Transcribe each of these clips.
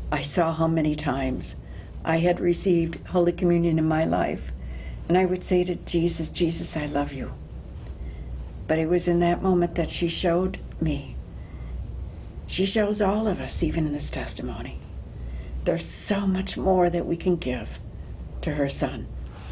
I saw how many times I had received Holy Communion in my life, and I would say to Jesus, Jesus, I love you. But it was in that moment that she showed me. She shows all of us, even in this testimony. There's so much more that we can give to her son.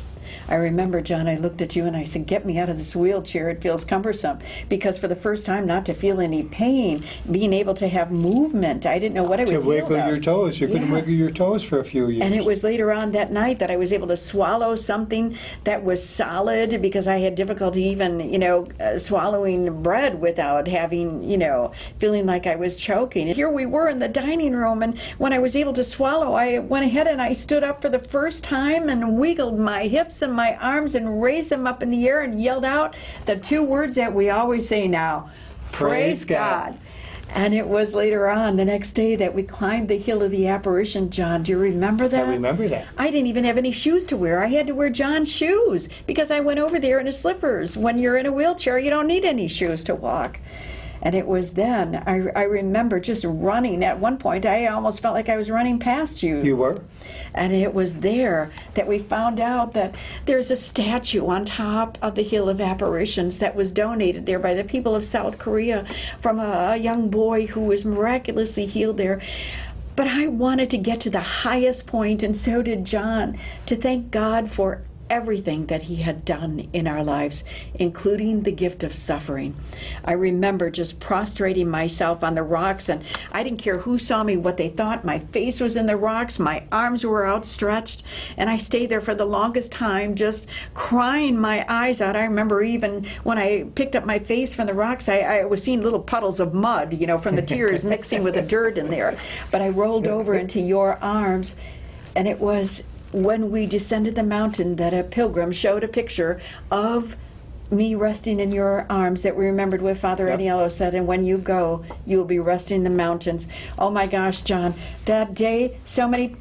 I remember, John, I looked at you and I said, get me out of this wheelchair. It feels cumbersome. Because for the first time, not to feel any pain, being able to have movement. I didn't know what I was to wiggle your toes. You couldn't wiggle your toes for a few years. And it was later on that night that I was able to swallow something that was solid, because I had difficulty even, swallowing bread without having, feeling like I was choking. And here we were in the dining room, and when I was able to swallow, I went ahead and I stood up for the first time and wiggled my hips and my arms and raised them up in the air and yelled out the two words that we always say now, praise God. And it was later on the next day that we climbed the hill of the apparition, John. Do you remember that? I remember that. I didn't even have any shoes to wear. I had to wear John's shoes because I went over there in his slippers. When you're in a wheelchair, you don't need any shoes to walk. And it was then, I remember just running. At one point, I almost felt like I was running past you. You were? And it was there that we found out that there's a statue on top of the Hill of Apparitions that was donated there by the people of South Korea from a young boy who was miraculously healed there. But I wanted to get to the highest point, and so did John, to thank God for everything that he had done in our lives, including the gift of suffering. I remember just prostrating myself on the rocks, and I didn't care who saw me, what they thought. My face was in the rocks, my arms were outstretched, and I stayed there for the longest time just crying my eyes out. I remember even when I picked up my face from the rocks, I was seeing little puddles of mud, from the tears mixing with the dirt in there. But I rolled over into your arms, and it was when we descended the mountain that a pilgrim showed a picture of me resting in your arms, that we remembered what Father Aniello said, and when you go, you will be resting in the mountains. Oh my gosh, John, that day, so many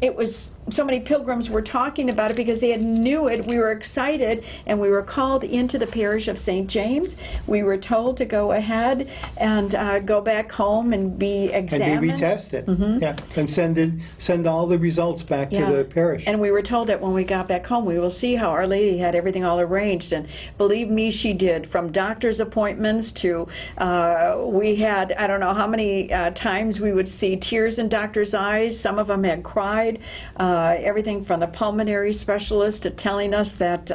pilgrims were talking about it because they had knew it. We were excited, and we were called into the parish of St. James. We were told to go ahead and go back home and be examined. And be retested. And send all the results back to the parish. And we were told that when we got back home, we will see how Our Lady had everything all arranged. And believe me, she did. From doctor's appointments to, we had, I don't know how many times we would see tears in doctor's eyes. Some of them had cried. Everything from the pulmonary specialist to telling us that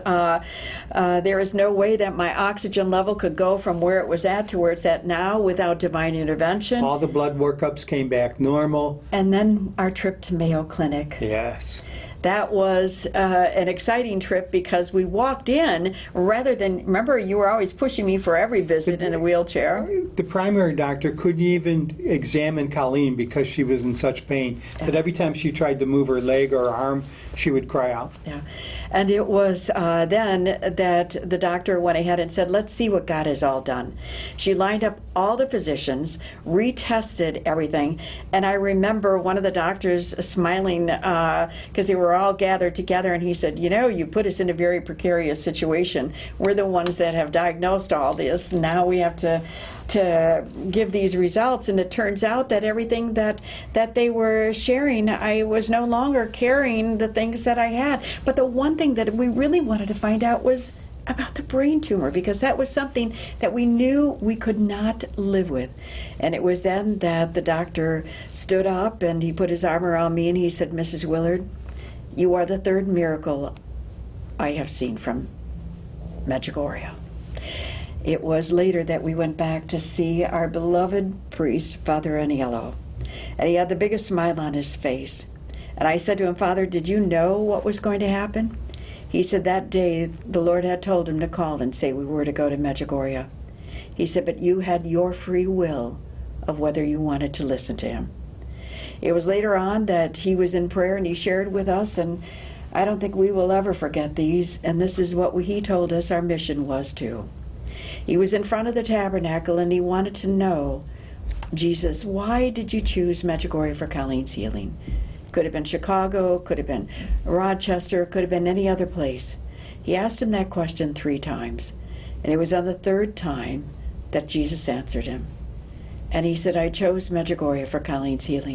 there is no way that my oxygen level could go from where it was at to where it's at now without divine intervention. All the blood workups came back normal. And then our trip to Mayo Clinic. Yes. That was an exciting trip because we walked in rather than, remember, you were always pushing me for every visit in a wheelchair. The primary doctor couldn't even examine Colleen because she was in such pain that every time she tried to move her leg or arm, she would cry out. Yeah. And it was then that the doctor went ahead and said, let's see what God has all done. She lined up all the physicians, retested everything, and I remember one of the doctors smiling because they were all gathered together, and he said, you put us in a very precarious situation. We're the ones that have diagnosed all this. Now we have to give these results, and it turns out that everything that they were sharing, I was no longer carrying the things that I had. But the one thing that we really wanted to find out was about the brain tumor, because that was something that we knew we could not live with. And it was then that the doctor stood up and he put his arm around me and he said, Mrs. Willard, you are the third miracle I have seen from Medjugorje. It was later that we went back to see our beloved priest, Father Aniello, and he had the biggest smile on his face. And I said to him, Father, did you know what was going to happen? He said that day the Lord had told him to call and say we were to go to Medjugorje. He said, but you had your free will of whether you wanted to listen to him. It was later on that he was in prayer and he shared with us, and I don't think we will ever forget these, and this is what he told us our mission was too. He was in front of the tabernacle and he wanted to know, Jesus, why did you choose Medjugorje for Colleen's healing? Could have been Chicago, could have been Rochester, could have been any other place. He asked him that question 3 times, and it was on the 3rd time that Jesus answered him. And he said, I chose Medjugorje for Colleen's healing.